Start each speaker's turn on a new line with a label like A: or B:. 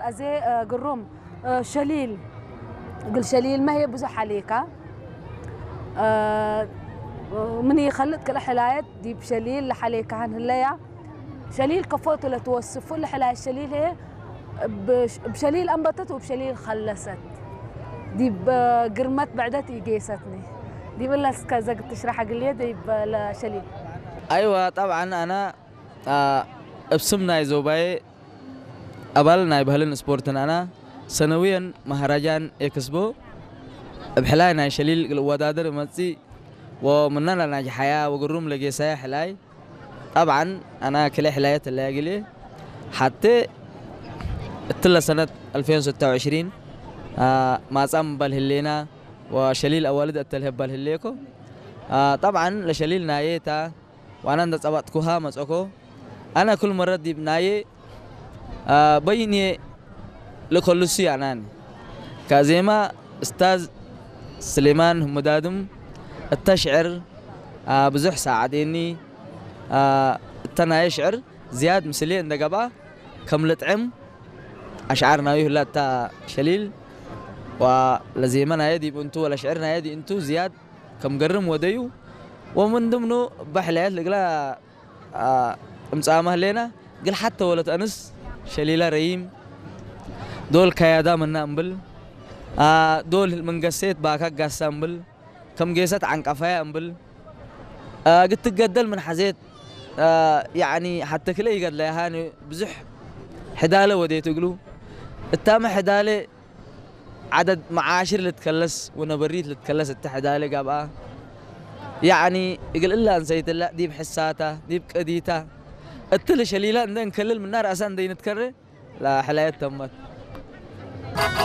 A: أزي قروم شليل قل شليل ما هي بزح عليك من يخلط كل حلايات دي بشليل لحليك عن هلايا شليل كفوت ولا توصفوا لحلايا الشليل هي بشليل أنبتت وبشليل خلصت دي بقرمت بعدتي جيستني دي بالله كذا تشرح لي دي بشليل.
B: أيوة طبعا أنا ابسمنا يزوباي أبالنا بهلن سبورتنا أنا سنويا مهرجان يكسبو بحلاينا شليل ودادر متي ومننا ناجي حياة وقروم لقي سايح حلاي طبعا أنا كل حلايات اللي أقلي حتى التلا سنة 2026 ما صام بالهلينا وشليل أولد التلهب بالهليكو طبعا لشليل نايتا وأنا ندس أبتكوها مسأكو أنا كل مرة دي بناي بيني لكلسي عنان كازيما أستاذ سليمان همدادم التشعر بزح ساعديني التنا يشعر زياد مسلين دقبا كم لطعم أشعارنا يهلا تا شليل ولزيمنا يدي بنتو ولا شعرنا يدي انتو زياد كم قرم وديو ومن ضمنه بحليات لقلا امسامه لنا قل حتى ولد أنس شليلة ريم دول كيادا من أمبل دول من قسيت باكا قاس أمبل كم قيست عن كفاية أمبل قد تقدل من حزيت يعني حتى كلي قد لا هاني بزح حدالة وديت يقولوا التام حدالة عدد معاشر اللي تكلس ونبريت اللي تكلس التحدالة قابا يعني يقول إلا نسيت الله دي بحساته دي بكديته التل شليلة عندنا نكلل من نار أسان دي نتكرر لا حلاية تمت.